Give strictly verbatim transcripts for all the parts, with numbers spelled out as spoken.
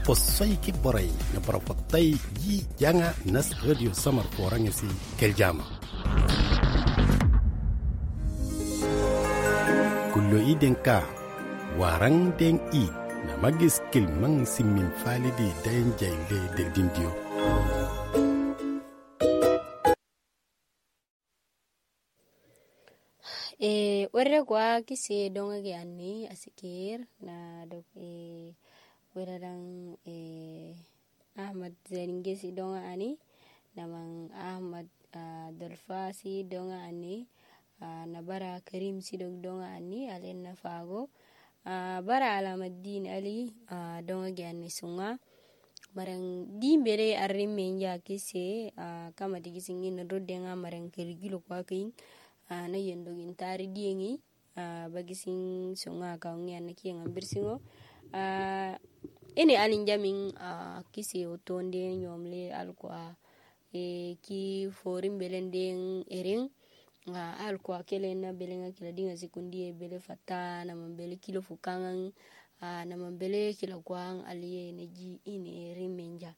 possoy ki boray na barafotay yi janga nas radio samar forangesi keljama kullo iden ka warang den i na magis kilmang simin falidi dayen jayle del dindio e warre kwa kise donga ge anni asikir na dok e weradan e Ahmad Zaninge si donga ani namang Ahmad uh, Dolfasi donga ani uh, na bara Karim si dog donga ani alen na fago uh, bara Alamaddin Ali uh, donga ge anni sunga marang dimbere arrim menja kise uh, kama digisingin rodenga marang kergilo kwa king Uh, na yendo gintari diengi uh, bagising sunga kaungi anaki yang ambir singo uh, ini alin jamin uh, kisi otonde nyomle alkwa e ki forim belendeng ering uh, alkwa kele na belenga kila dinga sikundi e bele fata na mambele kilo fukangang uh, na mambele kila kwang aliye neji ini rimenja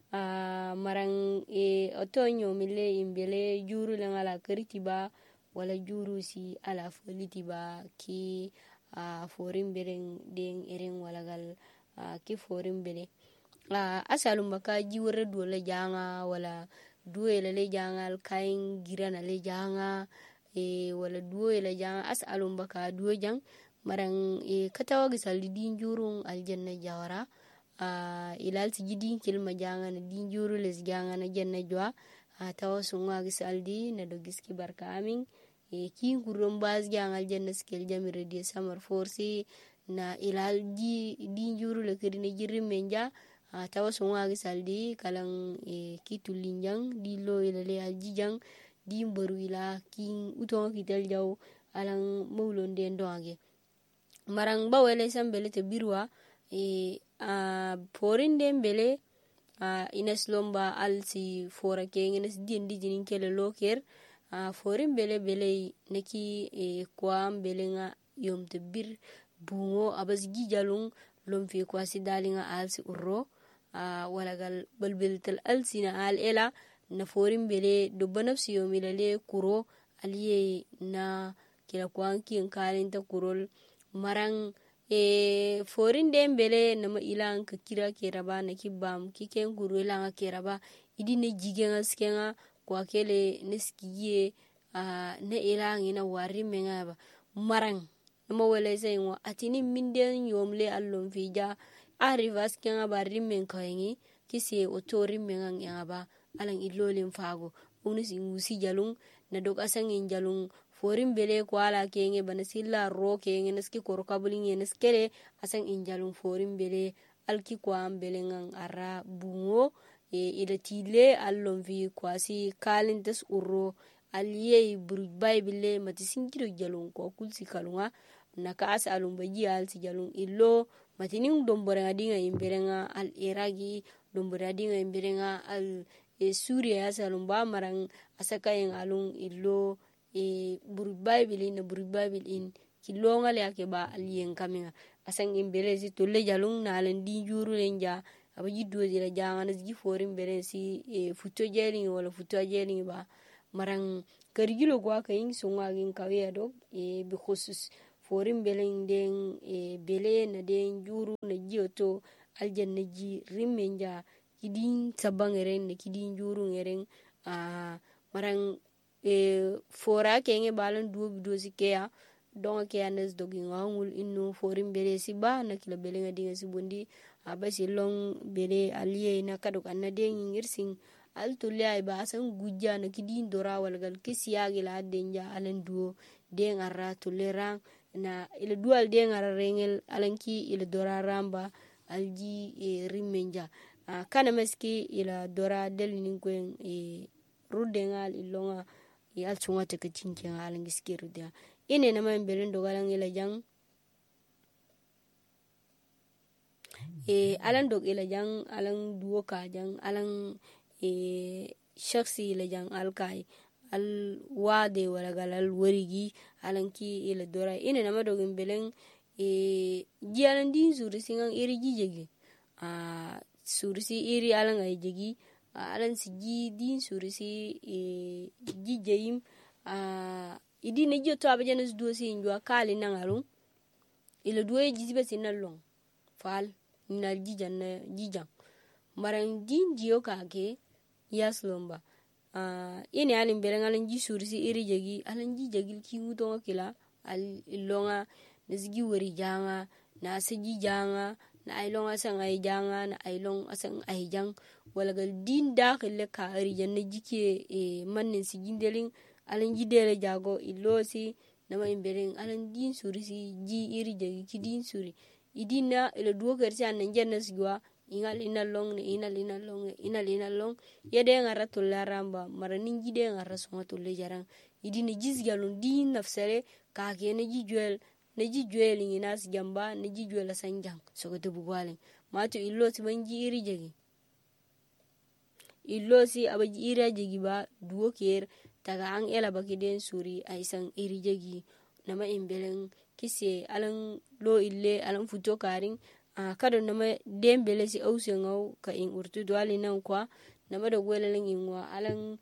uh, marang e otonyo mile imbele juru langala keritiba wala juru si ala foliti ba ki uh, forim bereng deng ereng wala gal uh, ki forim bere uh, asalum baka jiwere do le janga wala duwe le janga al kain girana le janga e wala duwe le janga asalum baka duwe jang marang e katawa gisal din jurung aljanna jawara uh, ilal si jidin kilma janga na din juru les janga na janna jwa uh, tawa sunga gisal di na do giski barka amin e kin kurum baz jangal janna skel jami radio samar forsi na ilal di di juru le kirine jirri menja uh, tawa sunga gisaldi kalang e kitulinjang di lo ilale aljijang di mbaru ila kin utonga kitel jaw alang mawlonde ndoage marang bawele sambele te birwa e a uh, porinde mbele uh, ines lomba alsi fora ke ines di ndi jinin kele loker Uh, forin bele bele neki e kwa bele nga yom te bir bungo abas gijalung lom fi kwa si dalinga alsi urro uh, walagal balbel tel alsi na al ela na forin bele do banafsi yom ilale kuro aliye na kila kwanki nkalin ta kurol marang e forin dem bele na ma ilang ka kira keraba na kibam kiken kuro ilanga keraba idine jigenga skenga kwa kele neskiye uh, ne ilangi na wari mengaba marang nama wala sayinwa atini minden yomle allon fija arivas kenga bari men kayengi kisi otori mengang yangaba alang ilolin fago unis ingusi jalung na dog asangin jalung forin bele kwala kenge banasilla ro kenge neski korkabulinge neskele asang injalung forin bele alki kwa belengang ara bungo e ila tile allon vi kwasi kalintas urro aliye buru baybile mati singido jalon ko kulsi kalunga naka as alum baji al si jalon illo mati ning dombore ngadinga imberenga al iragi dombore ngadinga imberenga al e suriya salum ba marang asaka yang alung illo e buru baybile na buru baybil in kilonga le ake ba aliyen kaminga asang imbere si tolle jalon na alen di juru lenja abaji dozi la jangana zi forin beren si e futo jeling wala futo jeling ba marang karigilo kwa kayin sunga gin kawiya do e bi khusus forin belen den e bele na den juru na jioto aljanna ji rimenja kidin sabangeren ne kidin juru ngeren a marang e fora kenge balan do dozi keya donga ke anes dogi ngangul inno forin bele si ba na kila bele ngadinga si bondi abasi long bele aliye na kadok anade ngirsin altulle ay ba san gujja na kidin dora walgal kisiyagi la denja alan duo den arra tolerang na ile dual den arra rengel alanki ile dora ramba alji e rimenja uh, kana meski ile dora delinin kwen e rudengal ilonga e alchunga te kachinchen alangi skiru dia ine na man belen dogalang ile jang e alan dog ila jang alan duo ka jang alan e shaksi ila jang alkai al wade wala galal warigi alan ki ila dora ine nama dogin belen e jialan din suri singang iri jijegi a sursi iri alan ay jegi alan si ji din sursi e ji jeyim a idi ne jo to abajana do si njwa kali nangalu ila duwe jisibe sinalong fal na jijan na jijan maran din jiyo kake yaslomba a ini alin beren alan ji sursi iri jegi alan ji jegi ki wuto kila al ilonga nasigi wari janga na asiji janga na ailong asan ay janga na ailong asan ay jang wala gal din dakhil ka ari janna jike e mannin sigindelin alan jidele jago ilosi nama imbering alan din suri si ji iri jagi ki din suri idina ila duwo kersi anan janna sigwa ingal ina long ne inal ina long ne inal ina long yede ngara tulla ramba maranin jide ngara songa tulle jarang idina jizgalun din nafsare ka kene jijwel na jijwel ngina sigamba na jijwel sanjang sogote bugwalen mato ilosi banji iri jagi ilosi abaji iri jagi ba duwo ker taga an ela bakiden suri aisan iri jagi nama imbelen kise alan lo ille alan futo karing a kada nama dembele si ause ngau ka in urtu dwali nan kwa nama da gwelelen inwa alan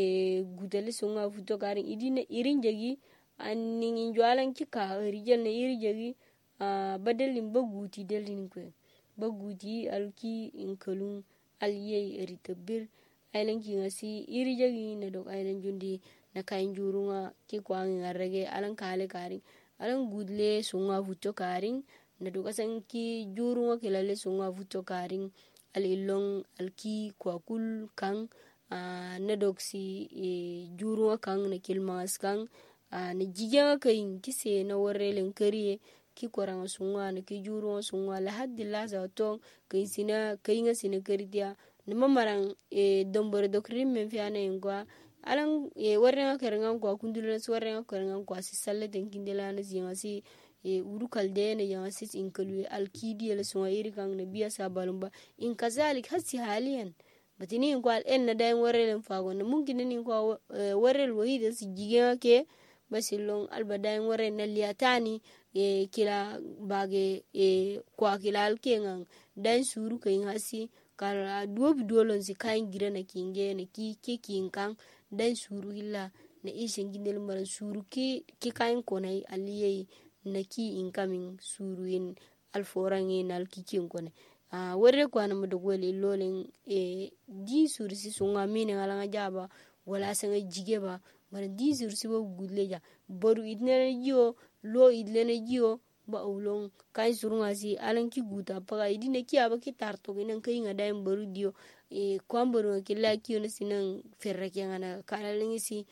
e gutale sunga futo karing idine irin jagi anin injwalan kika rijal na iri jagi a badalin baguti dalin kwe baguti alki inkalun aliyai eritabir ailan ki ngasi iri jagi na dok ailan jundi na kain jurunga ki kwangi ngarage alan kale karing alan gudle sunga futo karing na dok asan ki jurunga kilale sunga futo karing al ilong alki kwakul kang uh, na dok si e, jurunga kang na kilmangas kang uh, na jigenga kain kise na warrelen kariye ki koranga sunga na ki jurunga sunga la haddi lasa tong kain sina kainga sina karitia na mamarang e dombor dokrim men fiana ingwa alan e warrenga karangan kwa kundulana si warrenga karangan kwa si salle tenkindela na zinga si e uru kalde na yanga sis inkalwe alkidi ala sunga iri kang na biya sa balumba in kazalik hasi haliyan batini ingwa al en na dayin warrelen fago na mungkin ni ingwa e, warrel wahida si jigenga ke basilong alba dayin warren na liyatani e kila bage e kwa kila alkengang dayin suru kain hasi kala duobi duolon si kain gira na kinge na ki ki kinkang dan suru illa na ishin gindel maran suru ki ki kain konai aliyei na ki incoming suru in alforange na alkikin kone a uh, warre kwana mu dogwele lolen e di suru si sunga mine ngala jaba wala sanga jige ba maran di suru si bo gudleja boru idne jiyo lo idne jiyo ba ulong kai surunga si alan ki guta paga idine ki aba ki tarto ginan kai nga daim baru dio e kwambaro ki la ki ona sinan ferre ki ngana kala lingi si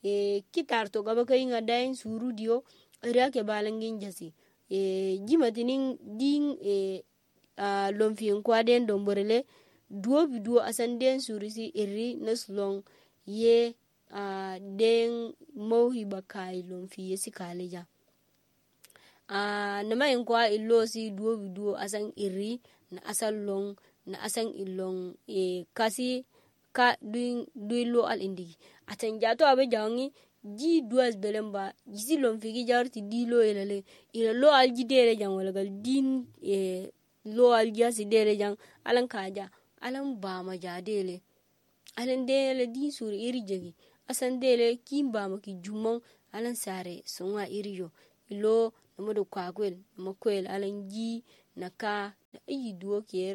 e ki tarto gaba kai nga daim suru dio ria ke balangin jasi e jimatinin din e a lomfin kwaden domborele duo biduo asan den suru si iri naslong ye a den mohi bakai lomfi yesi kaleja Uh, nama inkwa ilo si duo biduo asan iri na asan long na asan ilong e kasi ka duin duin lo al indi atan jato abe jangi ji duas belemba jisi long figi jarti di lo elale ila lo al jidere jang wala gal din e lo al jasi dere jang alan kaja alan ba ma jadele alan dele din suri iri jagi asan dele kimba ma ki jumon alan sare songa iri yo ilo namado kwakwel makwel alangi naka na ayi duo ker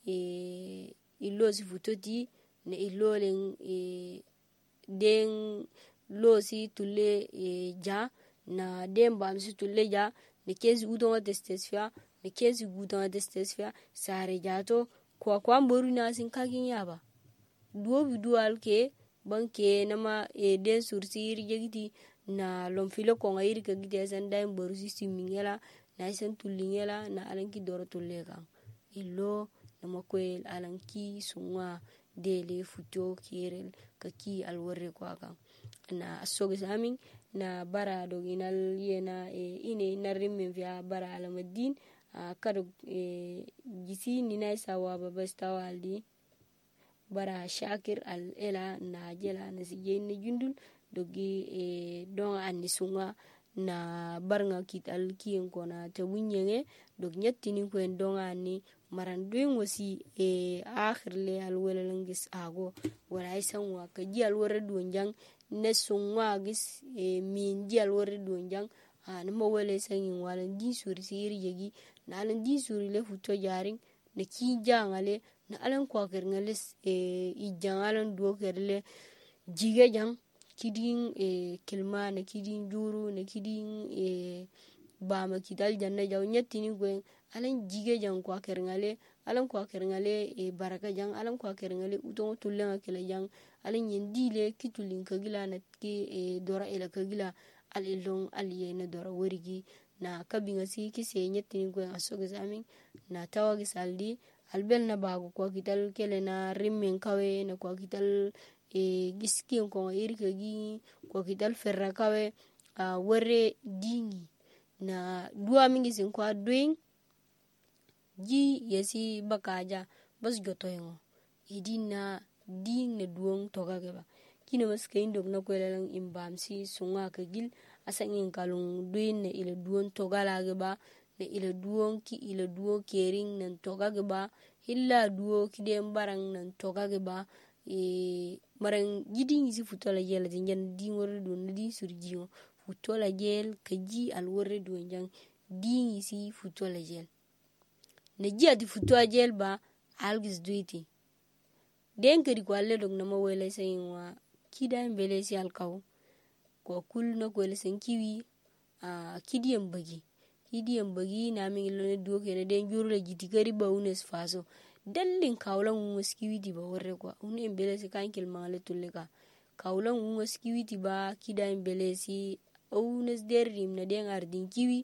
e ilo si futoti na ilo len e den lo si tule e ja na den bam si tule ja na kezi udonga testesfia na kezi udonga testesfia sare jato kwa kwa mboru na sin kagin yaba duo bidual ke banke nama e den sursi rijegiti na lomfilo ko ngairi ka gide san dai boru si mingela na san tulingela na alanki doro tulega illo na makwel alanki sunwa dele futo kirel ka ki alwarre ko aka na asoge samin na bara do ginal yena e ine na rimme via bara alamadin kado e gisi ni na sawa babastawaldi bara shakir al ela na jela na sijen ni jundul dogi e don anni sunga na barnga kital kiyen kona ta bunyenge dok nyettini ko en dongani maran duin wasi e akhirle alwelalan gis ago wala isan wa ka ji alwara duonjang ne sungwa gis e min ji alwara duonjang ha na mawale san yin walan di suri siri yegi na alan di suri le futo jaring na ki jangale na alan kwa kerngale e ijangalan duo kerle jige jang kidin e kilma na kidin juru na kidin e bama kidal janna jaw nyettini gwen alan jige jang kwa kerngale alan kwa kerngale e baraka jang alan kwa kerngale utongo tullenga kila jang alan yendile kitulin kagila na ki e dora ila kagila al ilong al yena dora warigi na kabinga si kise nyettini gwen asoge zamin na tawagi saldi albel na bago kwa kital kele na rimmen kawe na kwa kital e giski ko irka gi kwa kital ferra kawe a wore dingi na duwa mingi sin kwa doing ji yesi bakaja bas gotoyngo idina ding na duong toga geba kino mas kain dog na kwelalang imbamsi sunga kagil asangin kalung duin na ila duon toga la geba na ila duon ki ila duo kering nan toga geba illa duo kidem barang nan toga geba e marang jiding isi futola jela tinjan ding wor do na di surjiyo futola jel kaji al wor do njang ding isi futola jel na ji ati futola jel ba algis duiti den kadi ko alle dog na ma wele sayinwa kida mbele si alkaw ko kul na ko le sen kiwi a kidiyam bagi kidiyam bagi na mi lo ne do kene den jurle jiti kari ba unes faso dallin kawlan unwas kiwiti ba warre kwa unu embele si kankil mangale tulleka kawlan unwas kiwiti ba kida embele si unes derrim na den ardin kiwi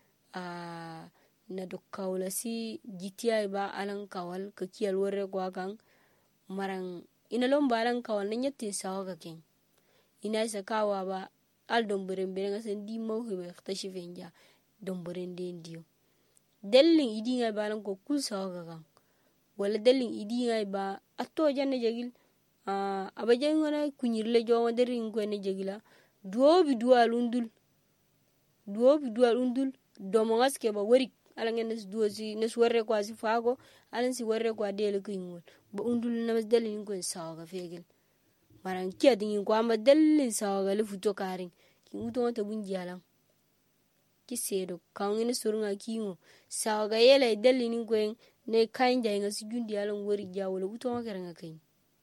a na do kawla si jitiya ba alan kawal ka kiyal warre kwa kan marang ina lomba alan kawal na nyatti sawaga ken ina isa kawa ba al domboren bere ngasen di mawhibe khtashivenja domboren den dio dallin idinga ba alan ko kul sawaga kan wala dalin idi ngai ba atto janne jagil a abajen ngona kunyirle jowo derin ko ne jagila duobi dual undul duobi dual undul domo ngaske ba wari ala ngenes duosi nes warre ko asi fago alan si warre ko adele ko ingol ba undul na mas dalin ko sawaga fegel maran kiya dingin ko amba dalin sawaga le futo karin ki uto ta bunjalan ki sedo kawngene surunga kingo sawaga yele dalin ko ne kain jay nga si jundi yalan wori jawolo uto makara nga kain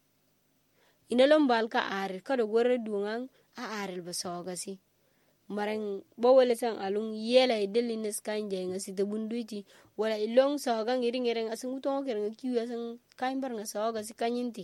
ina lombal ka arel kada gorre duangang a arel ba sawaga si marang bawole sang alung yela ideli nes kain jay nga si tabunduiti wala ilong sawaga ngiri ngere nga asang uto makara nga kiwi asang kain bar nga sawaga si kanyinti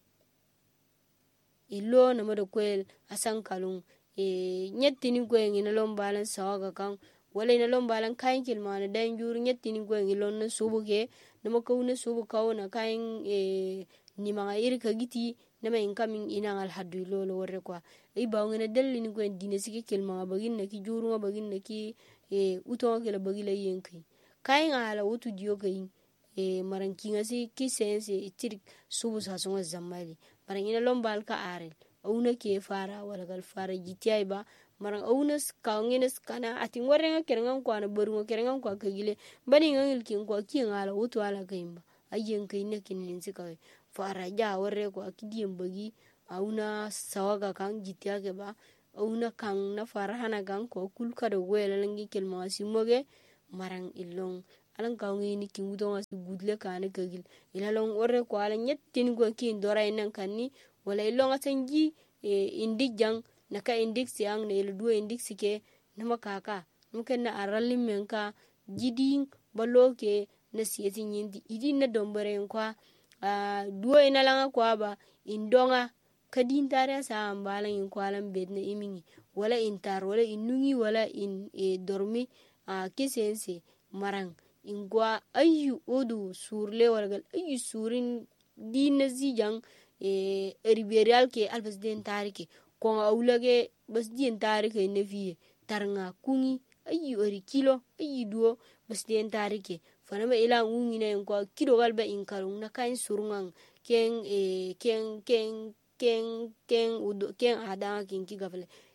ilo na mado kwel asang kalung e nyettini kwen ina lombalan sawaga kang wala ina lombalan kain kilmana dan juru nyettini kwen ilon na subu ke nama kawna subu kawna kain e ni mga iri kagiti nama incoming inangal hadu lolo warre kwa ay bawngena dallini kwen dinesi ke kilma bagin na ki juru nga bagin na ki e uto nga kila bagila yenkai kain ala utu diyo kain e marang kinga si ki sense itirik subu sasunga zammali marang ina lombal ka arel awuna ke fara wala gal fara jitiay ba marang awunas kawngenes kana atin warrenga kerengan kwa na barunga kerengan kwa kagile bani ngil kin kwa ki ngala utu ala kaimba ayen kayne kinin sikawe fara ja warre kwa kidiyem bagi awuna sawaga kan jitiya ke ba awuna kan na fara hana kan kwa kul kada wela langi kelma simoge marang ilong alan kawngeni kin udonga si gudle kana kagil ilalong warre kwa ala nyettin kwa kin dora inan kanni wala ilong asanji e indik jang naka indik siang na ila dua indik sike nama kaka mungkin na aralim menka jiding baloke na siyeti nyindi idi na dombere kwa uh, dua ina langa kwa ba indonga kadin tare sa ambala in kwa lam bedna imingi wala intar wala inungi wala in e dormi uh, kisense marang ingwa ayu odu surle wala gal ayu surin dina zijang e riberial ke albas den tarike ko awlage bas den tarike ne fiye tarnga kungi ayi ori kilo ayi duo bas den tarike fanama ila ngungi ne ko kido galba in karung na kain surungang ken e ken ken ken ken udo ken adanga kin ki gafle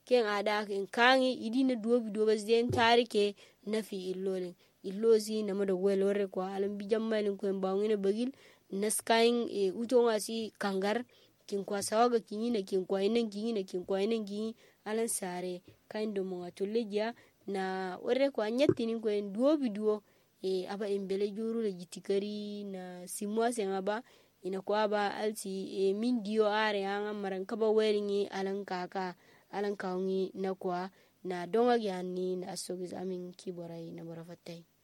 ken ada ken kangi idina duobi duoba zen tarike na fi illolin illozi na mada welore kwa alam bijammalin ko mbawngina bagil naskain e utonga si kangar kin kwa sawaga kinyina kin kwa inen kinyina kin kwa inen kinyi alan sare kain do mo atolleja na ore kwa nyatini ko en duobi duo e aba embele juru le jitikari na simwa sengaba ina kwa ba alti e min dio are anga maran kaba weringi alan kaka alan kaungi na kwa na donga gyani na asogiz amin kiborai na barafatai